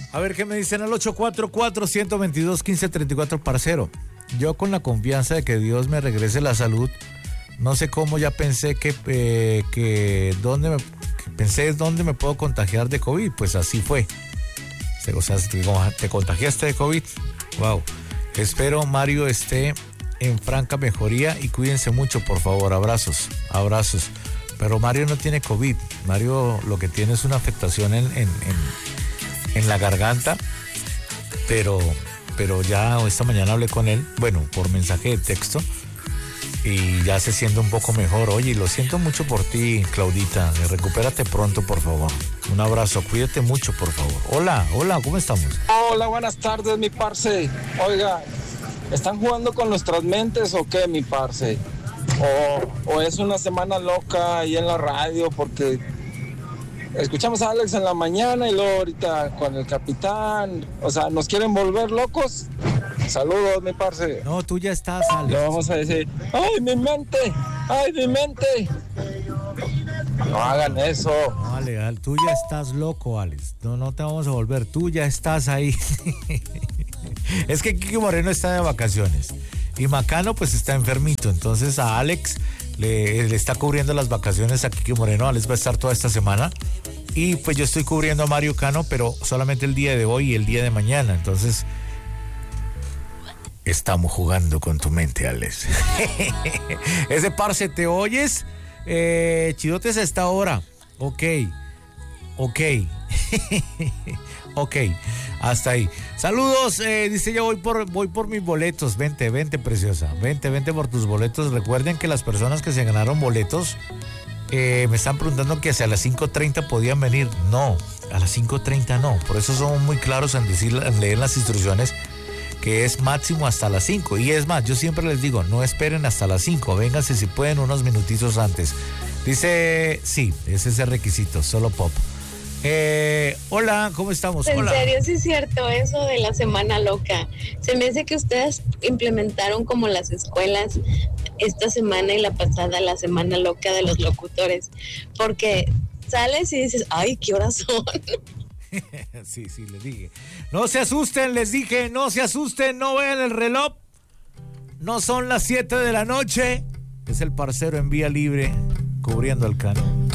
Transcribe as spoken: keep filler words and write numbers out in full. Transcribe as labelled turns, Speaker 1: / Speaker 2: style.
Speaker 1: A ver, ¿qué me dicen al ocho cuatro cuatro, uno dos dos, uno cinco tres cuatro, parcero? Yo con la confianza de que Dios me regrese la salud, no sé cómo ya pensé que, eh, que dónde me, que pensé dónde me puedo contagiar de COVID, pues así fue. O sea, te contagiaste de COVID. Wow. Espero Mario esté en franca mejoría y cuídense mucho, por favor. Abrazos, abrazos. Pero Mario no tiene COVID. Mario lo que tiene es una afectación en, en, en, en la garganta, pero, pero ya esta mañana hablé con él, bueno, por mensaje de texto, y ya se siente un poco mejor. Oye, lo siento mucho por ti, Claudita. Recupérate pronto, por favor. Un abrazo, cuídate mucho, por favor. Hola, hola, ¿cómo estamos?
Speaker 2: Hola, buenas tardes, mi parce. Oiga, ¿están jugando con nuestras mentes o qué, mi parce? O, o es una semana loca ahí en la radio, porque escuchamos a Alex en la mañana y luego ahorita con el capitán. O sea, ¿nos quieren volver locos? Saludos, mi parce.
Speaker 1: No, tú ya estás, Alex.
Speaker 2: Le vamos a decir, ¡ay, mi mente! ¡Ay, mi mente! No hagan eso.
Speaker 1: No, Ale, tú ya estás loco, Alex. No, no te vamos a volver. Tú ya estás ahí. Es que Kiki Moreno está de vacaciones y Macano pues está enfermito. Entonces a Alex le, le está cubriendo las vacaciones a Kiki Moreno. Alex va a estar toda esta semana. Y pues yo estoy cubriendo a Mario Cano, pero solamente el día de hoy y el día de mañana. Entonces estamos jugando con tu mente, Alex. Ese parce, ¿te oyes? Eh, Chidotes a esta hora. Ok. Ok. Ok. Hasta ahí. Saludos. Eh, dice ya voy por, voy por mis boletos. Vente, vente, preciosa. Vente, vente por tus boletos. Recuerden que las personas que se ganaron boletos eh, me están preguntando que hacia las cinco treinta podían venir. No, a las cinco treinta no. Por eso somos muy claros en decir, en leer las instrucciones, que es máximo hasta las cinco. Y es más, yo siempre les digo, no esperen hasta las cinco, vénganse si pueden unos minutitos antes. Dice, sí, ese es el requisito, solo pop. Eh, hola, ¿cómo estamos?
Speaker 3: En
Speaker 1: Hola.
Speaker 3: serio, sí es cierto eso de la semana loca. Se me hace que ustedes implementaron como las escuelas esta semana y la pasada la semana loca de los locutores, porque sales y dices, ay, ¿qué horas son?
Speaker 1: Sí, sí, les dije. No se asusten, les dije, no se asusten, no vean el reloj. No son las siete de la noche. Es el parcero en vía libre cubriendo el Cano.